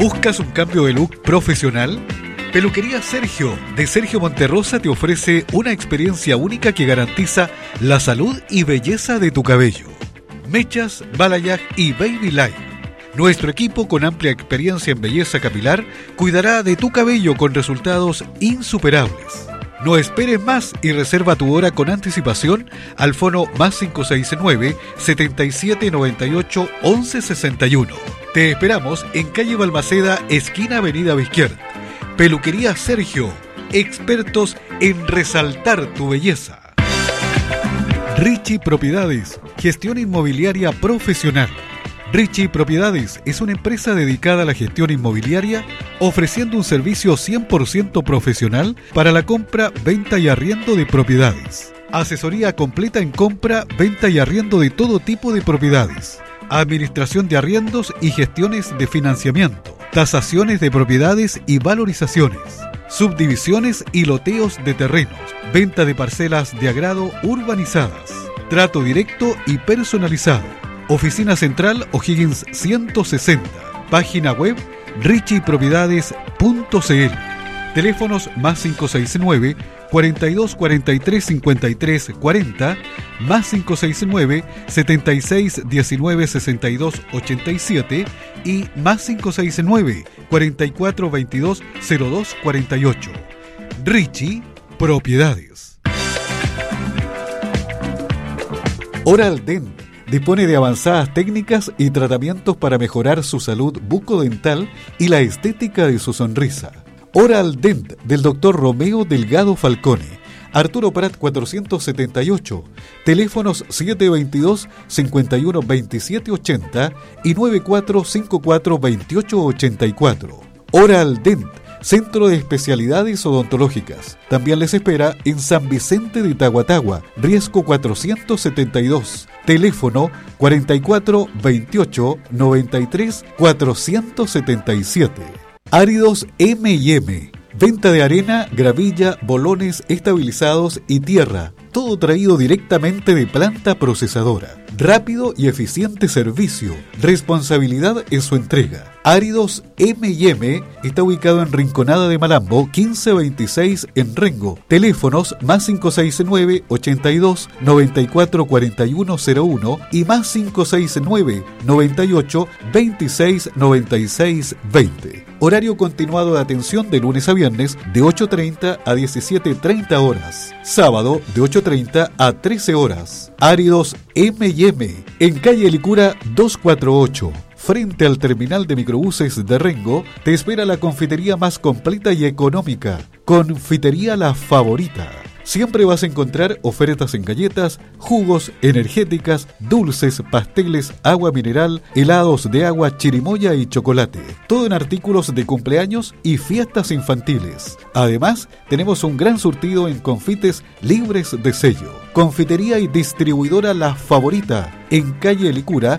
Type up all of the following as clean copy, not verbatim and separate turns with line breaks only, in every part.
¿Buscas un cambio de look profesional? Peluquería Sergio, de Sergio Monterrosa, te ofrece una experiencia única que garantiza la salud y belleza de tu cabello. Mechas, balayage y baby light. Nuestro equipo, con amplia experiencia en belleza capilar, cuidará de tu cabello con resultados insuperables. No esperes más y reserva tu hora con anticipación al fono +569 7798 1161. Te esperamos en calle Balmaceda, esquina Avenida Bizquiert. Peluquería Sergio, expertos en resaltar tu belleza. Richie Propiedades, gestión inmobiliaria profesional. Richie Propiedades es una empresa dedicada a la gestión inmobiliaria, ofreciendo un servicio 100% profesional para la compra, venta y arriendo de propiedades. Asesoría completa en compra, venta y arriendo de todo tipo de propiedades. Administración de arriendos y gestiones de financiamiento. Tasaciones de propiedades y valorizaciones. Subdivisiones y loteos de terrenos. Venta de parcelas de agrado urbanizadas. Trato directo y personalizado. Oficina Central O'Higgins 160. Página web richiepropiedades.cl. Teléfonos +569 42 43 53 40, +569 76 19 62 87 y +569 44 22 02 48. Richie Propiedades. Oral Dent dispone de avanzadas técnicas y tratamientos para mejorar su salud bucodental y la estética de su sonrisa. Oral Dent del Dr. Romeo Delgado Falcone, Arturo Prat 478, teléfonos 722-512780 y 94542884. Oral Dent, Centro de Especialidades Odontológicas. También les espera en San Vicente de Tahuatahua, Riesgo 472, teléfono 4428 93 477. Áridos M&M, venta de arena, gravilla, bolones estabilizados y tierra, todo traído directamente de planta procesadora. Rápido y eficiente servicio, responsabilidad en su entrega. Áridos M&M está ubicado en Rinconada de Malambo, 1526 en Rengo. Teléfonos +569 82 94 41 01 y +569 98 26 96 20. Horario continuado de atención de lunes a viernes de 8:30 a 17:30 horas. Sábado de 8:30 a 13 horas. Áridos M&M en calle Licura 248. Frente al terminal de microbuses de Rengo, te espera la confitería más completa y económica. Confitería La Favorita. Siempre vas a encontrar ofertas en galletas, jugos, energéticas, dulces, pasteles, agua mineral, helados de agua, chirimoya y chocolate. Todo en artículos de cumpleaños y fiestas infantiles. Además, tenemos un gran surtido en confites libres de sello. Confitería y distribuidora La Favorita, en calle Licura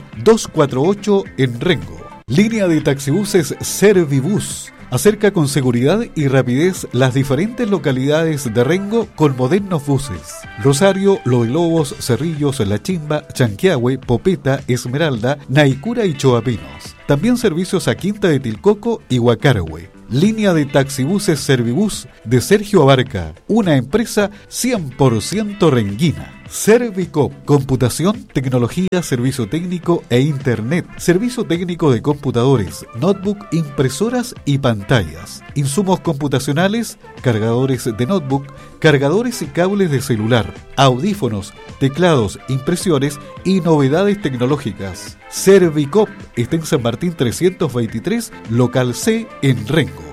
248 en Rengo. Línea de taxibuses Servibus. Acerca con seguridad y rapidez las diferentes localidades de Rengo con modernos buses. Rosario, Los Lobos, Cerrillos, La Chimba, Chanquiahue, Popeta, Esmeralda, Naicura y Choapinos. También servicios a Quinta de Tilcoco y Huacarahue. Línea de taxibuses Servibus de Sergio Abarca, una empresa 100% renguina. Servicop, computación, tecnología, servicio técnico e internet, servicio técnico de computadores, notebook, impresoras y pantallas, insumos computacionales, cargadores de notebook, cargadores y cables de celular, audífonos, teclados, impresiones y novedades tecnológicas. Servicop está en San Martín 323, local C en Rengo.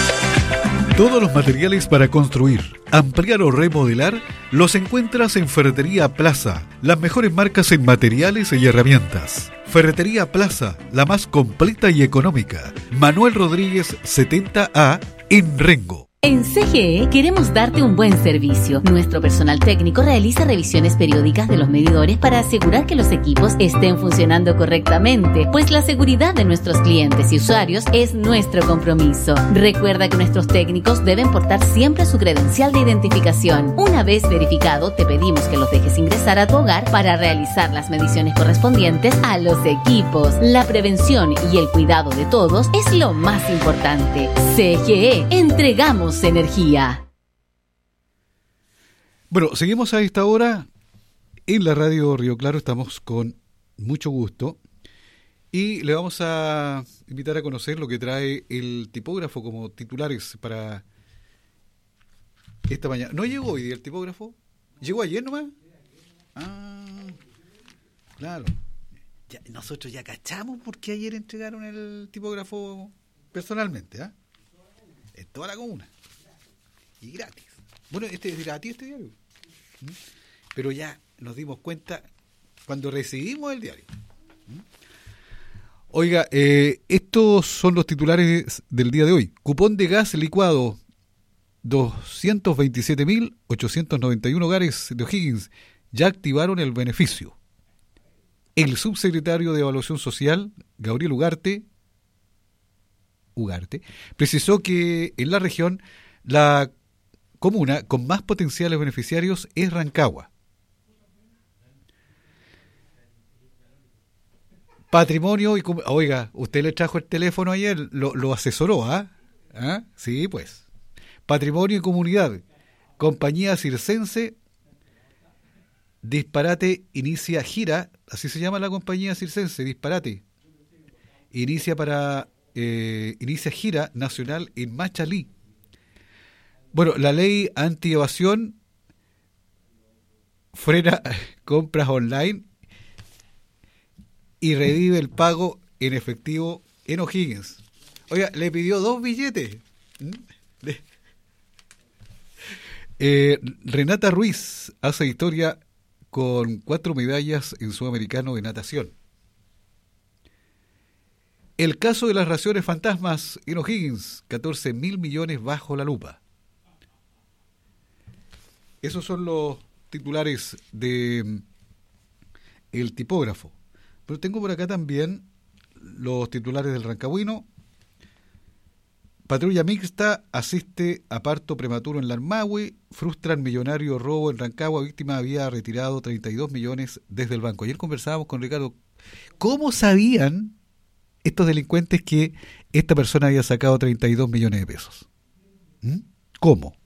Todos los materiales para construir, ampliar o remodelar los encuentras en Ferretería Plaza, las mejores marcas en materiales y herramientas. Ferretería Plaza, la más completa y económica. Manuel Rodríguez 70A en Rengo.
En CGE queremos darte un buen servicio. Nuestro personal técnico realiza revisiones periódicas de los medidores para asegurar que los equipos estén funcionando correctamente, pues la seguridad de nuestros clientes y usuarios es nuestro compromiso. Recuerda que nuestros técnicos deben portar siempre su credencial de identificación. Una vez verificado, te pedimos que los dejes ingresar a tu hogar para realizar las mediciones correspondientes a los equipos. La prevención y el cuidado de todos es lo más importante. CGE, entregamos energía.
Bueno, seguimos a esta hora en la radio Río Claro, estamos con mucho gusto y le vamos a invitar a conocer lo que trae el tipógrafo como titulares para esta mañana. ¿No llegó hoy día el tipógrafo? ¿Llegó ayer nomás? Ah, claro. Ya, nosotros ya cachamos porque ayer entregaron el tipógrafo personalmente, ¿ah? En toda la comuna. Y gratis. Bueno, este es gratis este diario. Pero ya nos dimos cuenta cuando recibimos el diario. Oiga, estos son los titulares del día de hoy. Cupón de gas licuado. 227.891 hogares de O'Higgins ya activaron el beneficio. El subsecretario de Evaluación Social, Gabriel Ugarte, precisó que en la región la comuna con más potenciales beneficiarios es Rancagua. Patrimonio y... Oiga, usted le trajo el teléfono ayer, lo asesoró, ¿ah? ¿Ah? Sí, pues. Patrimonio y comunidad. Compañía Circense. Disparate inicia gira. Así se llama la compañía Circense, Disparate. Inicia gira nacional en Machalí. Bueno, la ley anti-evasión frena compras online y revive el pago en efectivo en O'Higgins. Oiga, le pidió 2 billetes. Renata Ruiz hace historia con 4 medallas en Sudamericano de natación. El caso de las raciones fantasmas en O'Higgins, 14.000 millones bajo la lupa. Esos son los titulares de el tipógrafo. Pero tengo por acá también los titulares del Rancagüino. Patrulla mixta asiste a parto prematuro en Larmahue. Frustran millonario robo en Rancagua. Víctima había retirado 32 millones desde el banco. Ayer conversábamos con Ricardo. ¿Cómo sabían estos delincuentes que esta persona había sacado 32 millones de pesos? ¿Cómo?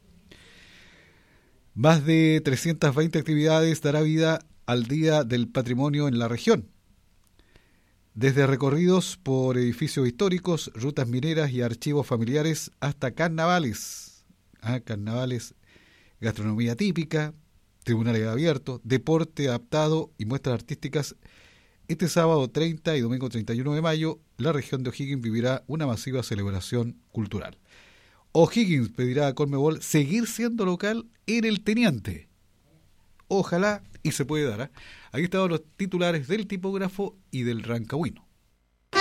Más de 320 actividades dará vida al Día del Patrimonio en la región. Desde recorridos por edificios históricos, rutas mineras y archivos familiares hasta carnavales. Carnavales, gastronomía típica, tribunales abiertos, deporte adaptado y muestras artísticas. Este sábado 30 y domingo 31 de mayo, la región de O'Higgins vivirá una masiva celebración cultural. O'Higgins pedirá a Conmebol seguir siendo local en el Teniente. Ojalá y se puede dar. Ahí estaban los titulares del tipógrafo y del Rancagüino.